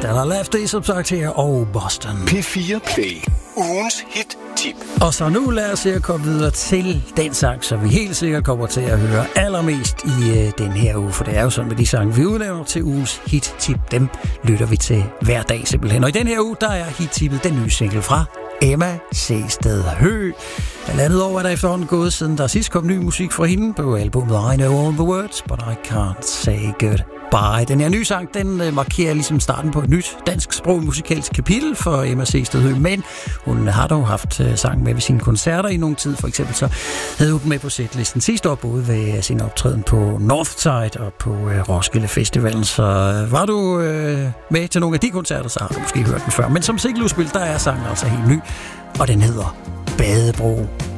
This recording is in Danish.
Stella Lefty, som sagt her, og Boston. P4 Play. Ugens hit-tip. Og så nu lad os se at komme videre til den sang, som vi helt sikkert kommer til at høre allermest i den her uge. For det er jo sådan med de sange, vi udlaver til ugens hit-tip. Dem lytter vi til hver dag simpelthen. Og i den her uge, der er hit-tippet den nye single fra Emma Seested Høgh. Halvandet år er der efterhånden gået, siden der sidst kom ny musik fra hende på albumet I Know All The Words, But I Can't Say Goodbye. Den her nye sang, den markerer ligesom starten på et nyt dansk sprog musikalsk kapitel for Emma Seested Høgh, men hun har dog haft sang med ved sine koncerter i nogle tid. For eksempel så havde hun med på setlisten sidste år, både ved sin optræden på Northside og på Roskilde Festivalen. Så var du med til nogle af de koncerter, så har du måske hørt den før. Men som singleudspil, der er sangen altså helt ny, og den hedder Badebro.